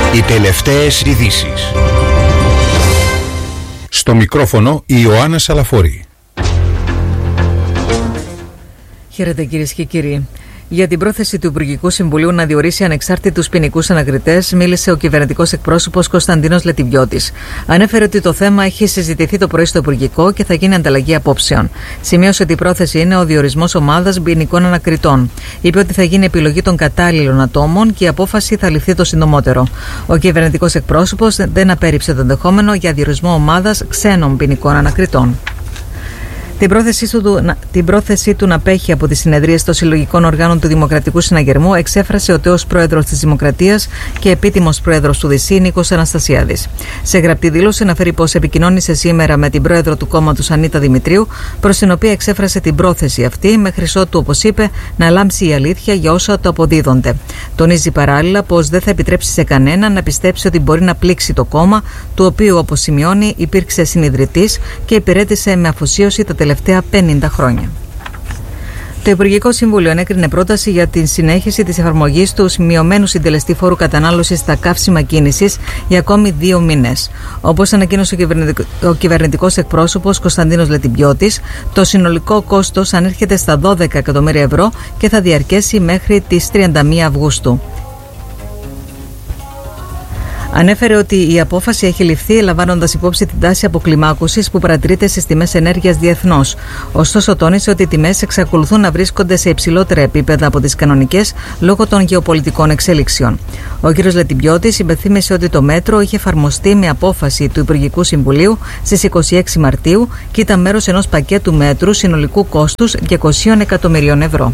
Οι τελευταίες ειδήσεις. Στο μικρόφωνο η Ιωάννα Σαλαφόρη. Χαίρετε κυρίες και κύριοι. Για την πρόθεση του Υπουργικού Συμβουλίου να διορίσει ανεξάρτητους ποινικούς ανακριτές, μίλησε ο κυβερνητικός εκπρόσωπος Κωνσταντίνος Λετιβιώτης. Ανέφερε ότι το θέμα έχει συζητηθεί το πρωί στο Υπουργικό και θα γίνει ανταλλαγή απόψεων. Σημείωσε ότι η πρόθεση είναι ο διορισμός ομάδας ποινικών ανακριτών. Είπε ότι θα γίνει επιλογή των κατάλληλων ατόμων και η απόφαση θα ληφθεί το συντομότερο. Ο κυβερνητικός εκπρόσωπος δεν απέρριψε το ενδεχόμενο για διορισμό ομάδας ξένων ποινικών ανακριτών. Την πρόθεσή του να απέχει από τις συνεδρίες των συλλογικών οργάνων του Δημοκρατικού Συναγερμού εξέφρασε ο τέος πρόεδρος της Δημοκρατίας και επίτιμος πρόεδρος του ΔΣ, Νίκος Αναστασιάδης. Σε γραπτή δήλωση αναφέρει πως επικοινώνησε σήμερα με την πρόεδρο του κόμματος Ανίτα Δημητρίου, προς την οποία εξέφρασε την πρόθεση αυτή, μέχρι ότου, όπως είπε, να λάμψει η αλήθεια για όσα το αποδίδονται. Τονίζει παράλληλα πως δεν θα επιτρέψει σε κανέναν να πιστέψει ότι μπορεί να πλήξει το κόμμα, του οποίου, όπως σημειώνει, υπήρξε συνιδρυτής και υπηρέτησε με αφοσίωση τα τελευταία 50 χρόνια. Το Υπουργικό Συμβούλιο ενέκρινε πρόταση για την συνέχιση της εφαρμογής του μειωμένου συντελεστή φόρου κατανάλωσης στα καύσιμα κίνησης για ακόμη 2 μήνες. Όπως ανακοίνωσε ο κυβερνητικός εκπρόσωπος Κωνσταντίνος Λετιβιώτης, το συνολικό κόστος ανέρχεται στα 12 εκατομμύρια ευρώ και θα διαρκέσει μέχρι τις 31 Αυγούστου. Ανέφερε ότι η απόφαση έχει ληφθεί λαμβάνοντας υπόψη την τάση αποκλιμάκωσης που παρατηρείται στις τιμές ενέργειας διεθνώς. Ωστόσο, τόνισε ότι οι τιμές εξακολουθούν να βρίσκονται σε υψηλότερα επίπεδα από τις κανονικές λόγω των γεωπολιτικών εξέλιξεων. Ο κ. Λετιβιώτης υπενθύμησε ότι το μέτρο είχε εφαρμοστεί με απόφαση του Υπουργικού Συμβουλίου στις 26 Μαρτίου και ήταν μέρος ενός πακέτου μέτρου συνολικού κόστους 200 εκατομμυρίων ευρώ.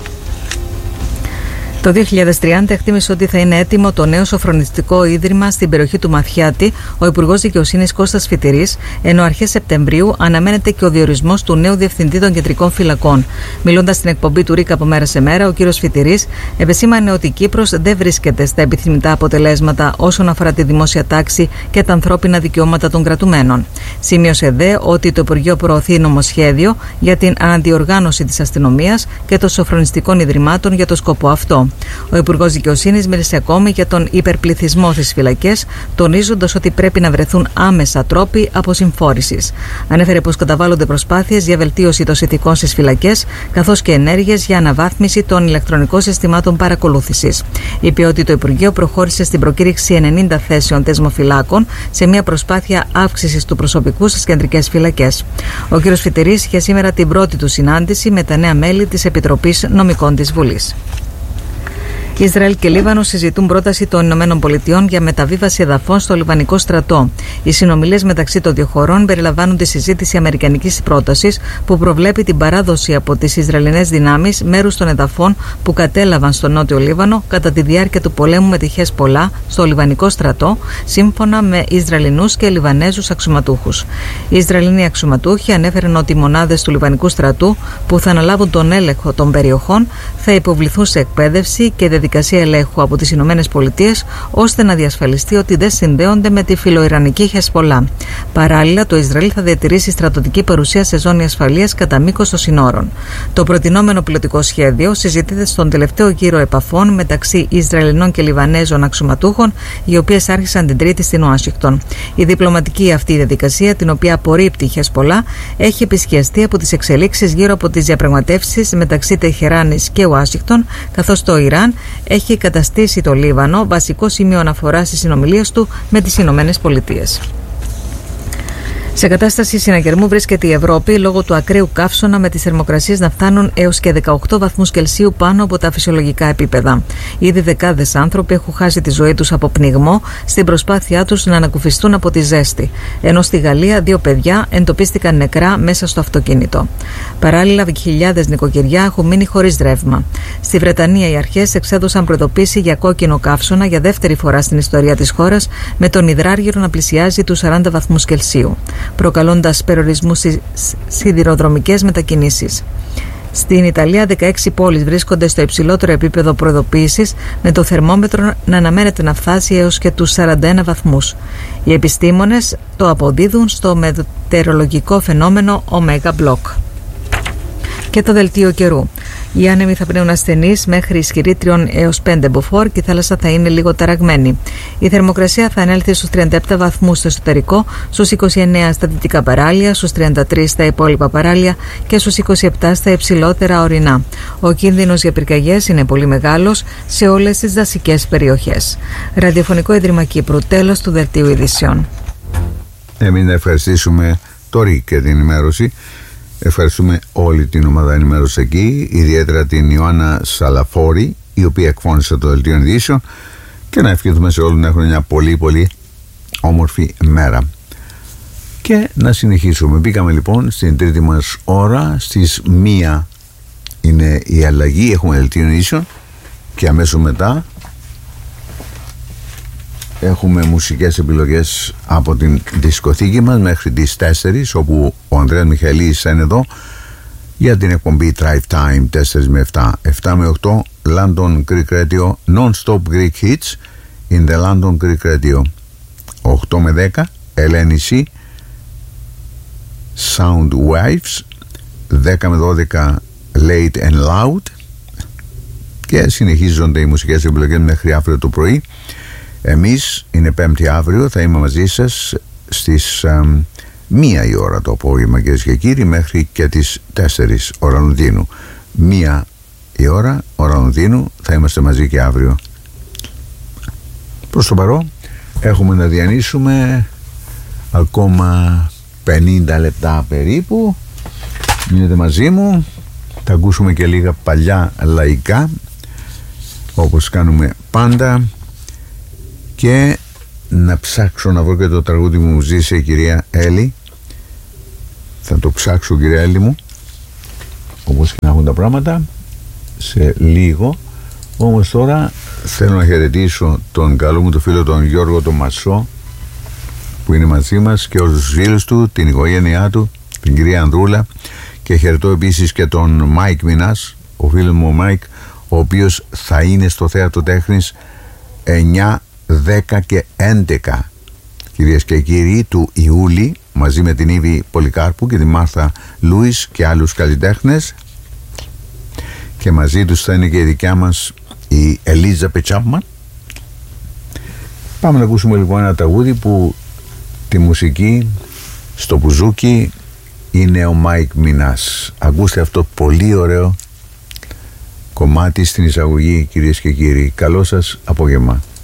Το 2030 εκτίμησε ότι θα είναι έτοιμο το νέο σοφρονιστικό ίδρυμα στην περιοχή του Μαθιάτη ο Υπουργός Δικαιοσύνης Κώστας Φιτηρής, ενώ αρχές Σεπτεμβρίου αναμένεται και ο διορισμός του νέου Διευθυντή των Κεντρικών Φυλακών. Μιλώντας στην εκπομπή του ΡΙΚ από μέρα σε μέρα, ο κ. Φιτηρής επεσήμανε ότι η Κύπρος δεν βρίσκεται στα επιθυμητά αποτελέσματα όσον αφορά τη δημόσια τάξη και τα ανθρώπινα δικαιώματα των κρατουμένων. Σημείωσε δε ότι το Υπουργείο προωθεί νομοσχέδιο για την αναδιοργάνωση της αστυνομίας και των σοφρονιστικών ιδρυμάτων για το σκοπό αυτό. Ο Υπουργός Δικαιοσύνης μίλησε ακόμη για τον υπερπληθυσμό στις φυλακές, τονίζοντας ότι πρέπει να βρεθούν άμεσα τρόποι αποσυμφόρησης. Ανέφερε πως καταβάλλονται προσπάθειες για βελτίωση των συνθηκών στις φυλακές, καθώς και ενέργειες για αναβάθμιση των ηλεκτρονικών συστημάτων παρακολούθησης. Είπε ότι το Υπουργείο προχώρησε στην προκήρυξη 90 θέσεων δεσμοφυλάκων σε μια προσπάθεια αύξησης του προσωπικού στις κεντρικές φυλακές. Ο κ. Φιτηρής είχε σήμερα την πρώτη του συνάντηση με τα νέα μέλη της Επιτροπής Νομικών της Βουλής. Ισραήλ και Λίβανο συζητούν πρόταση των ΗΠΑ για μεταβίβαση εδαφών στο Λιβανικό στρατό. Οι συνομιλίες μεταξύ των δύο χωρών περιλαμβάνουν τη συζήτηση αμερικανικής πρότασης που προβλέπει την παράδοση από τις Ισραηλινές δυνάμεις μέρους των εδαφών που κατέλαβαν στο νότιο Λίβανο κατά τη διάρκεια του πολέμου με τη Χεσπολά στο Λιβανικό στρατό, σύμφωνα με Ισραηλινούς και Λιβανέζους αξιωματούχους. Οι Ισραηλινοί αξιωματούχοι ανέφεραν ότι οι μονάδες του Λιβανικού στρατού που θα αναλάβουν τον έλεγχο των περιοχών θα υποβληθούν σε εκπαίδευση και διαδικασία ελέγχου από τις ΗΠΑ, ώστε να διασφαλιστεί ότι δεν συνδέονται με τη φιλοϊρανική Χεσπολά. Παράλληλα, το Ισραήλ θα διατηρήσει στρατιωτική παρουσία σε ζώνη ασφαλείας κατά μήκος των συνόρων. Το προτινόμενο πιλωτικό σχέδιο συζητείται στον τελευταίο γύρο επαφών μεταξύ Ισραηλινών και Λιβανέζων αξιωματούχων, οι οποίες άρχισαν την Τρίτη στην Ουάσιγκτον. Η διπλωματική αυτή διαδικασία, την οποία απορρίπτει η Χεσπολά, έχει επισκιαστεί από τις εξελίξεις γύρω από τις διαπραγματεύσεις μεταξύ Τεχεράνης και Ουάσιγκτον, καθώς το Ιράν έχει καταστήσει το Λίβανο βασικό σημείο αναφοράς στις συνομιλίες του με τις Ηνωμένες Πολιτείες. Σε κατάσταση συναγερμού βρίσκεται η Ευρώπη λόγω του ακραίου καύσωνα, με τις θερμοκρασίες να φτάνουν έως και 18 βαθμούς Κελσίου πάνω από τα φυσιολογικά επίπεδα. Ήδη δεκάδες άνθρωποι έχουν χάσει τη ζωή τους από πνιγμό στην προσπάθειά τους να ανακουφιστούν από τη ζέστη. Ενώ στη Γαλλία 2 παιδιά εντοπίστηκαν νεκρά μέσα στο αυτοκίνητο. Παράλληλα, χιλιάδες νοικοκυριά έχουν μείνει χωρίς ρεύμα. Στη Βρετανία, οι αρχές εξέδωσαν προειδοποίηση για κόκκινο καύσωνα για δεύτερη φορά στην ιστορία της χώρας, με τον υδράργυρο να πλησιάζει τους 40 βαθμούς Κελσίου, προκαλώντας περιορισμούς στις σιδηροδρομικές μετακινήσεις. Στην Ιταλία, 16 πόλεις βρίσκονται στο υψηλότερο επίπεδο προειδοποίησης, με το θερμόμετρο να αναμένεται να φτάσει έως και τους 41 βαθμούς. Οι επιστήμονες το αποδίδουν στο μετεωρολογικό φαινόμενο Omega Block. Και το δελτίο καιρού. Οι άνεμοι θα πνέουν ασθενείς μέχρι ισχυρή 3 έως 5 μποφόρ και η θάλασσα θα είναι λίγο ταραγμένη. Η θερμοκρασία θα ανέλθει στους 37 βαθμούς στο εσωτερικό, στους 29 στα δυτικά παράλια, στους 33 στα υπόλοιπα παράλια και στους 27 στα υψηλότερα ορεινά. Ο κίνδυνος για πυρκαγιές είναι πολύ μεγάλος σε όλες τις δασικές περιοχές. Ραδιοφωνικό Ίδρυμα Κύπρου, τέλος του δελτίου ειδήσεων. Εμείς να ευχαριστήσουμε το ΡΙΚ και την ενημέρωση. Ευχαριστούμε όλη την ομάδα ενημέρωση εκεί, ιδιαίτερα την Ιωάννα Σαλαφόρη, η οποία εκφώνησε το δελτίο ειδήσεων, και να ευχηθούμε σε όλους να έχουν μια πολύ πολύ όμορφη μέρα. Και να συνεχίσουμε. Μπήκαμε λοιπόν στην τρίτη μας ώρα, στις 1 είναι η αλλαγή, έχουμε δελτίο ειδήσεων και αμέσως μετά έχουμε μουσικές επιλογές από την δισκοθήκη μας μέχρι τις 4, όπου ο Ανδρέας Μιχαηλής θα είναι εδώ για την εκπομπή Drive Time 4 με 7, 7 με 8 London Greek Radio, Non-Stop Greek Hits in the London Greek Radio, 8 με 10 LNC Sound Waves, 10 με 12 Late and Loud, και συνεχίζονται οι μουσικές επιλογές μέχρι αύριο το πρωί. Εμείς είναι 5η αύριο, θα είμαι μαζί σας στις 1 η ώρα το απόγευμα, κυρίες και κύριοι, μέχρι και τις 4 ώρα Λονδίνου. 1 η ώρα Λονδίνου θα είμαστε μαζί και αύριο. Προς το παρόν έχουμε να διανύσουμε ακόμα 50 λεπτά περίπου. Μείνετε μαζί μου, θα ακούσουμε και λίγα παλιά λαϊκά όπως κάνουμε πάντα, και να ψάξω να βρω και το τραγούδι μου ζήσε η κυρία Έλλη. Θα το ψάξω, κυρία Έλλη μου, όπως και να έχουν τα πράγματα, σε λίγο. Όμως τώρα θέλω να χαιρετήσω τον καλό μου το φίλο τον Γιώργο τον Μασό, που είναι μαζί μας, και όλους τους φίλους του, την οικογένειά του, την κυρία Ανδρούλα, και χαιρετώ επίσης και τον Μάικ Μινάς, ο φίλος μου ο Μάικ, ο οποίος θα είναι στο Θέατρο Τέχνης 9, 10 και 11, κυρίες και κύριοι, του Ιούλη, μαζί με την Ήβη Πολυκάρπου και τη Μάρθα Λούις και άλλους καλλιτέχνες, και μαζί τους θα είναι και η δικιά μας η Ελίζα Πετσάπμαν. Πάμε να ακούσουμε λοιπόν ένα τραγούδι που τη μουσική στο μπουζούκι είναι ο Μάικ Μινάς. Ακούστε αυτό πολύ ωραίο κομμάτι στην εισαγωγή, κυρίες και κύριοι. Καλό σας απόγευμα.